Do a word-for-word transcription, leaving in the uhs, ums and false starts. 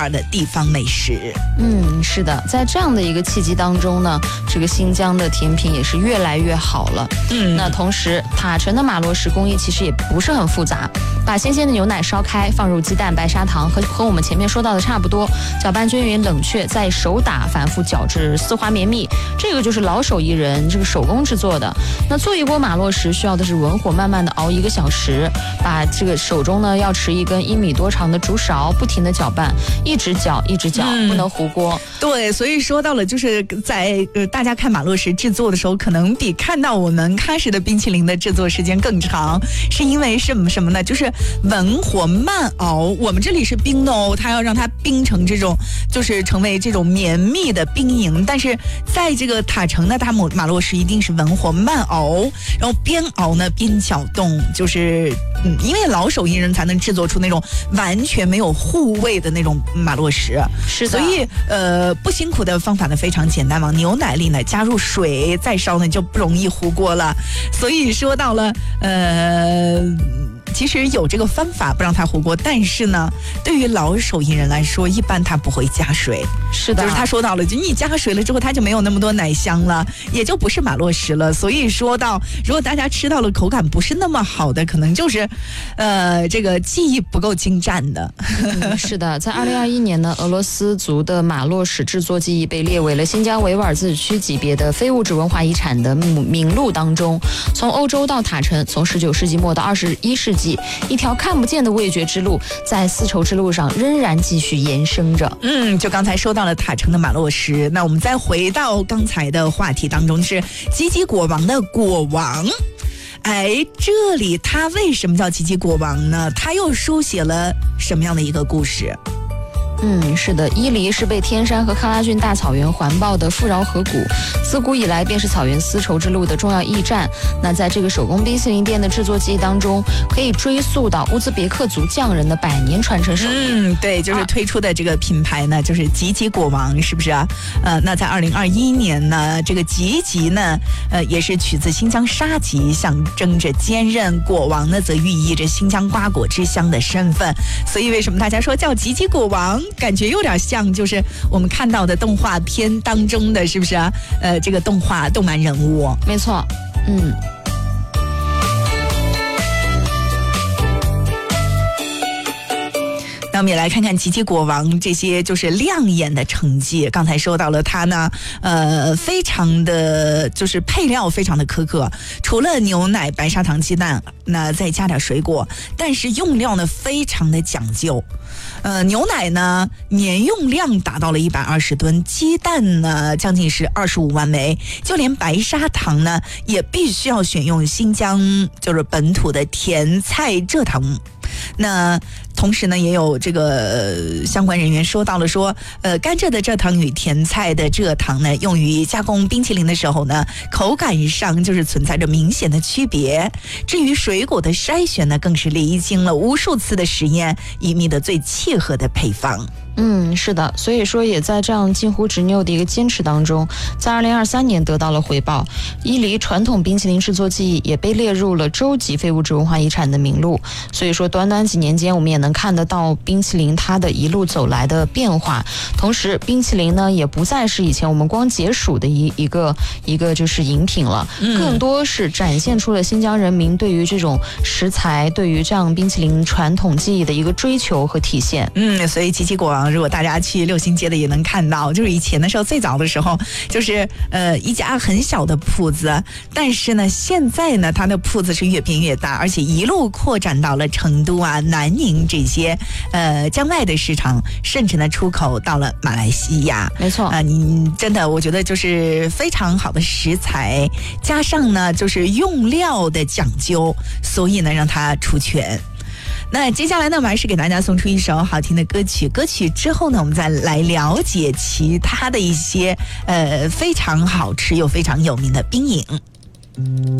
的地方美食。 嗯，是的，在这样的一个契机当中呢，这个新疆的甜品也是越来越好了。嗯，那同时塔城的马洛什工艺其实也不是很复杂，把新鲜的牛奶烧开，放入鸡蛋、白砂糖，和和我们前面说到的差不多，搅拌均匀，冷却，再手打反复搅至丝滑绵密。这个就是老手艺人这个手工制作的。那做一锅马洛什需要的是文火慢慢的熬一个小时，把这个手中呢要持一根一米多长的竹勺，不停的搅拌，一直搅一直搅，嗯、不能糊锅。 对，所以说到了就是在呃大家看马洛什制作的时候，可能比看到我们开始的冰淇淋的制作时间更长，是因为什么什么呢？就是文火慢熬。我们这里是冰的哦，它要让它冰成这种，就是成为这种绵密的冰莹。但是在这个塔城的大马洛什一定是文火慢熬，然后边熬呢边搅动，就是嗯，因为老手艺人才能制作出那种完全没有糊味的那种马洛什。 是的， 所以呃不辛苦的方法呢非常简单，往牛奶里呢加入水再烧呢就不容易糊锅了。所以说到了呃其实有这个方法不让它糊锅，但是呢对于老手艺人来说一般他不会加水。 是的， 就是他说到了，就你加水了之后它就没有那么多奶香了，也就不是马洛什了。所以说到如果大家吃到了口感不是那么好的，可能就是呃这个技艺不够精湛的。 嗯、是的，在二零二一年呢，俄罗斯族的马洛什制作技艺被列为了新疆维吾尔自治区级别的非物质文化遗产的名录当中。从欧洲到塔城，从十九世纪末到二十一世纪，一条看不见的味觉之路在丝绸之路上仍然继续延伸着。 嗯，就刚才说到了塔城的马洛什，那我们再回到刚才的话题当中，是吉吉果王的果王。哎，这里他为什么叫吉吉果王呢？他又书写了什么样的一个故事？ 嗯，是的，伊犁是被天山和喀拉峻大草原环抱的富饶河谷，自古以来便是草原丝绸之路的重要驿站。那在这个手工冰淇淋店的制作技艺当中，可以追溯到乌兹别克族匠人的百年传承手艺。 嗯，对，就是推出的这个品牌呢，就是吉吉果王，是不是啊？呃，那在二零二一年呢，这个吉吉呢，呃，也是取自新疆沙吉，象征着坚韧；果王呢，则寓意着新疆瓜果之乡的身份。所以为什么大家说叫吉吉果王？感觉有点像就是我们看到的动画片当中的，是不是啊？呃，这个动画动漫人物， 没错，嗯。 那我们也来看看吉吉果王这些就是亮眼的成绩。刚才说到了它呢，呃，非常的就是配料非常的苛刻，除了牛奶、白砂糖、鸡蛋，那再加点水果，但是用料呢非常的讲究。呃，牛奶呢年用量达到了一百二十吨，鸡蛋呢将近是二十五万枚，就连白砂糖呢也必须要选用新疆就是本土的甜菜蔗糖。那同时呢，也有这个、呃、相关人员说到了说，呃，甘蔗的蔗糖与甜菜的蔗糖呢，用于加工冰淇淋的时候呢，口感上就是存在着明显的区别。至于水果的筛选呢，更是历经了无数次的实验，以觅得最契合的配方。 嗯，是的，所以说也在这样近乎执拗的一个坚持当中，在二零二三年得到了回报。伊犁传统冰淇淋制作技艺也被列入了州级非物质文化遗产的名录。所以说短短几年间，我们也能看得到冰淇淋它的一路走来的变化。同时冰淇淋呢也不再是以前我们光解暑的一一个一个就是饮品了，更多是展现出了新疆人民对于这种食材，对于这样冰淇淋传统技艺的一个追求和体现。 嗯，所以吉吉果王如果大家去六星街的也能看到，就是以前的时候最早的时候就是呃一家很小的铺子，但是呢现在呢它的铺子是越变越大，而且一路扩展到了成都啊、南宁这些呃疆外的市场，甚至呢出口到了马来西亚。 没错啊、呃，你真的我觉得就是非常好的食材，加上呢就是用料的讲究，所以呢让它出圈。那接下来呢，我们还是给大家送出一首好听的歌曲。歌曲之后呢，我们再来了解其他的一些呃非常好吃又非常有名的冰饮。